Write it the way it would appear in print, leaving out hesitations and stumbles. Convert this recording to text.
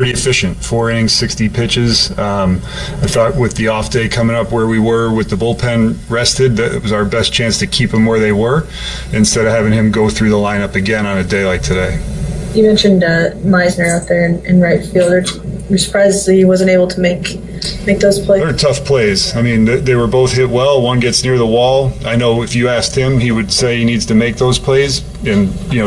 pretty efficient. 4 innings, 60 pitches. I thought with the off day coming up where we were with the bullpen rested, that it was our best chance to keep them where they were instead of having him go through the lineup again on a day like today. You mentioned Meisner out there in right field. You're surprised that he wasn't able to make those plays? They're tough plays. I mean, they were both hit well. One gets near the wall. I know if you asked him, he would say he needs to make those plays. And,